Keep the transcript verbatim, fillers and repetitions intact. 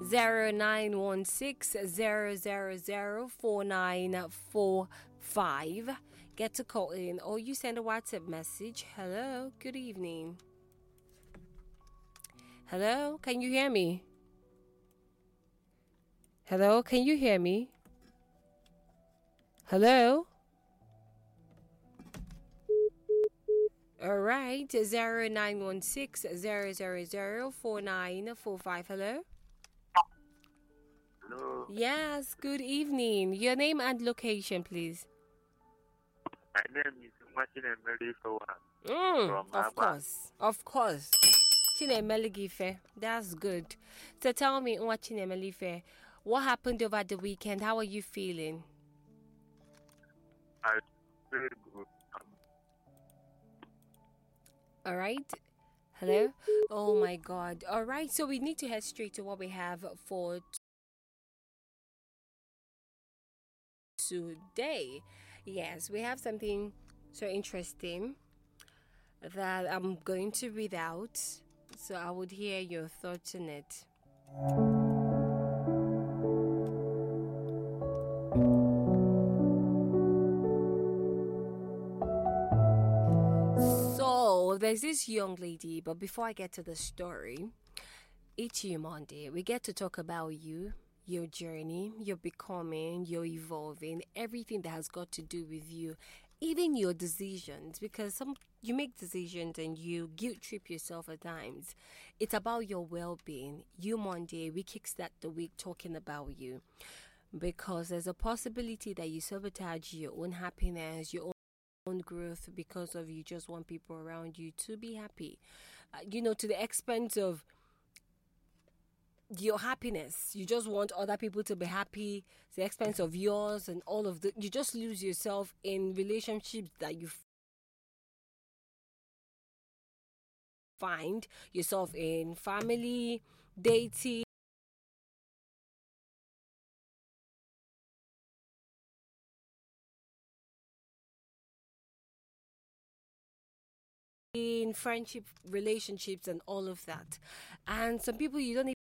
zero nine one six zero zero zero four nine four five. Get to call in or you send a WhatsApp message. Hello, good evening. Hello, can you hear me? Hello, can you hear me? Hello? All right, zero nine one six zero zero zero four nine four five. Hello? Hello, Yes, good evening. Your name and location, please. my name is Martin Emery Fowa Mm, from of Aba. course, of course. Chinemeligife, that's good. So tell me, what Chinemelife, what happened over the weekend? How are you feeling? I very good. Um, All right. Hello. Oh my God. All right. So we need to head straight to what we have for today. Yes, we have something so interesting that I'm going to read out. So I would hear your thoughts on it. So there's this young lady, but before I get to the story, each you Monday, we get to talk about you, your journey, your becoming, your evolving, everything that has got to do with you, even your decisions, because some you make decisions and you guilt trip yourself at times. It's about your well being. You Monday, we kickstart the week talking about you. Because there's a possibility that you sabotage your own happiness, your own growth because of you just want people around you to be happy. Uh, you know, to the expense of your happiness. You just want other people to be happy to the expense of yours and all of the. You just lose yourself in relationships that you find yourself in, family, dating. In friendship relationships and all of that, and some people you don't